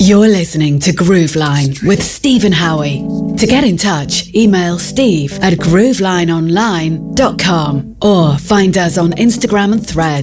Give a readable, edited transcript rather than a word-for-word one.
You're listening to Grooveline with Stephen Howie. To get in touch, email steve@groovelineonline.com or find us on Instagram and Thread.